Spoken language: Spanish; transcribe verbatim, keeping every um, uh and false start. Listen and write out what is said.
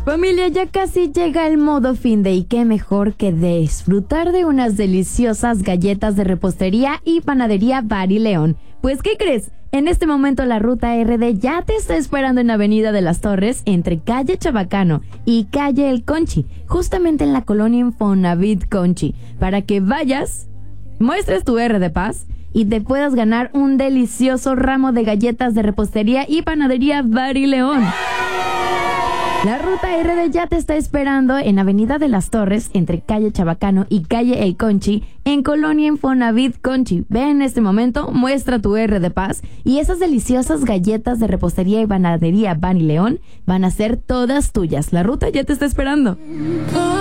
Familia, ya casi llega el modo fin de y qué mejor que disfrutar de unas deliciosas galletas de repostería y panadería Bar y León. Pues, ¿qué crees? En este momento la ruta R D ya te está esperando en Avenida de las Torres, entre calle Chabacano y calle El Conchi, justamente en la colonia Infonavit Conchi, para que vayas, muestres tu R de Paz y te puedas ganar un delicioso ramo de galletas de repostería y panadería Bar y León. La ruta R D ya te está esperando en Avenida de las Torres, entre calle Chabacano y calle El Conchi, en colonia Infonavit Conchi. Ve en este momento, muestra tu R de Paz y esas deliciosas galletas de repostería y panadería Bar y León van a ser todas tuyas. La ruta ya te está esperando.